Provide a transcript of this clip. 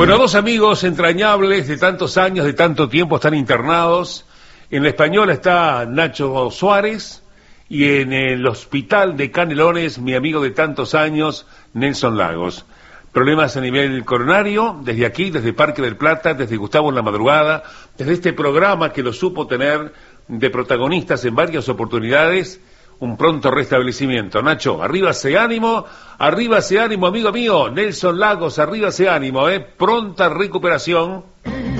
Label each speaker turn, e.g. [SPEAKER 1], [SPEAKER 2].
[SPEAKER 1] Bueno, dos amigos entrañables de tantos años, de tanto tiempo, están internados. En la Española está Nacho Suárez y en el hospital de Canelones, mi amigo de tantos años, Nelson Lagos. Problemas a nivel coronario, desde aquí, desde Parque del Plata, desde Gustavo en la Madrugada, desde este programa que lo supo tener de protagonistas en varias oportunidades, un pronto restablecimiento. Nacho, arriba ese ánimo, amigo mío. Nelson Lagos, arriba ese ánimo, pronta recuperación.